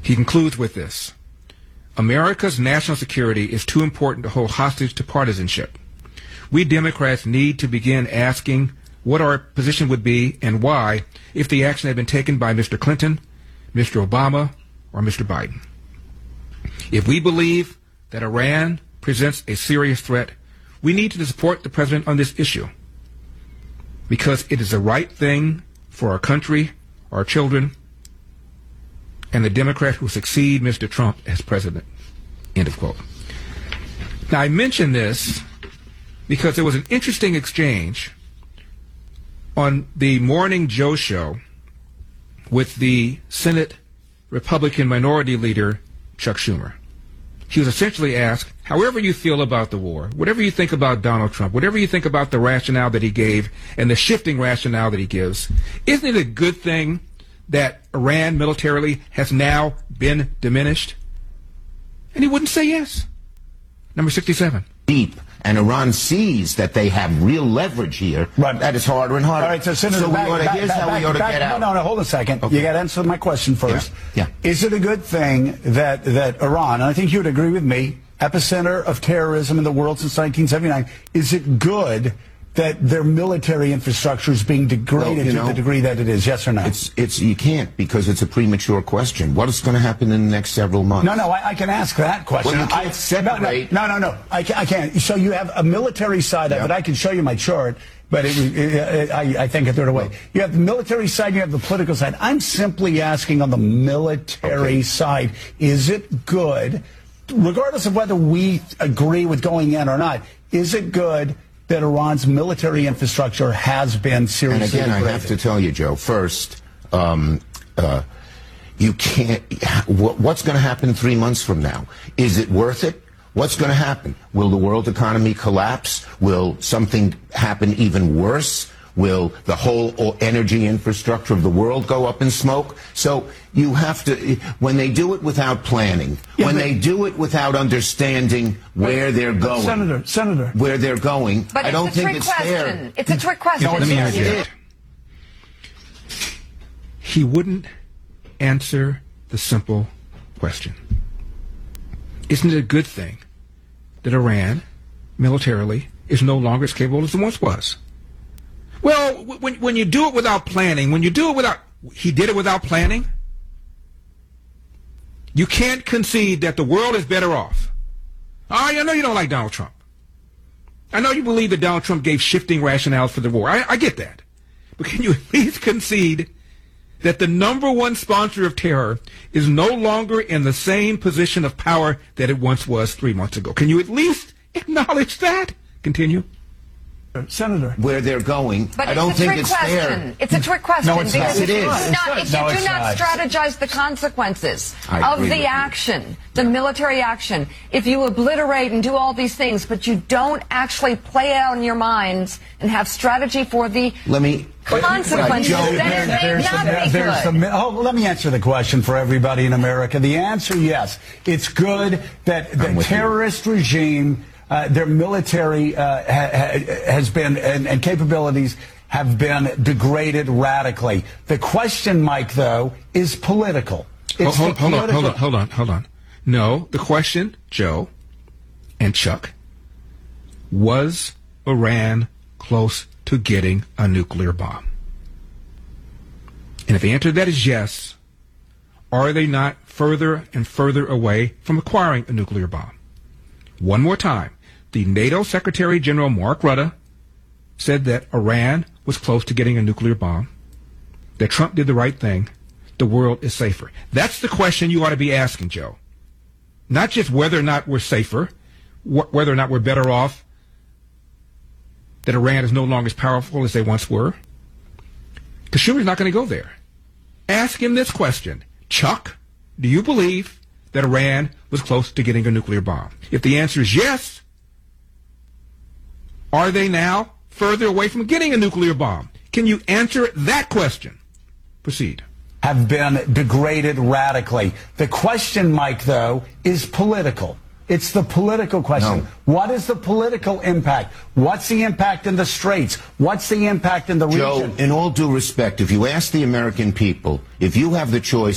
He concludes with this: America's national security is too important to hold hostage to partisanship. We Democrats need to begin asking what our position would be and why if the action had been taken by Mr. Clinton, Mr. Obama, or Mr. Biden. If we believe that Iran presents a serious threat, we need to support the president on this issue because it is the right thing for our country, our children, and the Democrat who will succeed Mr. Trump as president. End of quote. Now, I mention this because there was an interesting exchange on the Morning Joe show with the Senate Republican Minority Leader, Chuck Schumer. He was essentially asked, however you feel about the war, whatever you think about Donald Trump, whatever you think about the rationale that he gave and the shifting rationale that he gives, isn't it a good thing that Iran militarily has now been diminished? And he wouldn't say yes. Number 67. Deep, and Iran sees that they have real leverage here. Right. That is harder and harder. All right, so Senator, here's how we ought to get out. No, hold a second. Okay. You got to answer my question first. Yeah. Is it a good thing that Iran, and I think you would agree with me, epicenter of terrorism in the world since 1979, is it good that their military infrastructure is being degraded to the degree that it is? Yes or no? It's you can't, because it's a premature question. What is going to happen in the next several months? No, I can ask that question. Well, you can't separate. No, I can't. So you have a military side of it. I can show you my chart, but I think I threw it away. You have the military side, you have the political side. I'm simply asking on the military side, is it good, regardless of whether we agree with going in or not, is it good that Iran's military infrastructure has been seriously degraded? And again, I have to tell you, Joe, first, you can't, what's going to happen 3 months from now? Is it worth it? What's going to happen? Will the world economy collapse? Will something happen even worse? Will the whole energy infrastructure of the world go up in smoke? So you have to, when they do it without planning, when they do it without understanding where they're going, Senator, where they're going, but I don't think it's fair. It's a trick question. Let me answer it. He wouldn't answer the simple question. Isn't it a good thing that Iran, militarily, is no longer as capable as it once was? Well, when you do it without planning, he did it without planning. You can't concede that the world is better off. I know you don't like Donald Trump. I know you believe that Donald Trump gave shifting rationales for the war. I get that. But can you at least concede that the number one sponsor of terror is no longer in the same position of power that it once was 3 months ago? Can you at least acknowledge that? Continue. Senator, where they're going, but I don't think it's fair. It's a trick question. No, it's not. Because it is. If you do not strategize the consequences of the action, the military action, if you obliterate and do all these things, but you don't actually play it out in your minds and have strategy for the consequences, then it may not be good. Let me answer the question for everybody in America. The answer, yes. It's good that the terrorist regime, their military has been, and capabilities have been degraded radically. The question, Mike, though, is political. Hold on. No, the question, Joe and Chuck, was Iran close to getting a nuclear bomb? And if the answer to that is yes, are they not further and further away from acquiring a nuclear bomb? One more time. The NATO Secretary General Mark Rutte said that Iran was close to getting a nuclear bomb, that Trump did the right thing, the world is safer. That's the question you ought to be asking, Joe. Not just whether or not we're safer, whether or not we're better off, that Iran is no longer as powerful as they once were. Because Schumer's not going to go there. Ask him this question. Chuck, do you believe that Iran was close to getting a nuclear bomb? If the answer is yes, are they now further away from getting a nuclear bomb? Can you answer that question? Proceed. Have been degraded radically. The question, Mike, though, is political. It's the political question. No. What is the political impact? What's the impact in the Straits? What's the impact in the region? Joe, in all due respect, if you ask the American people, if you have the choice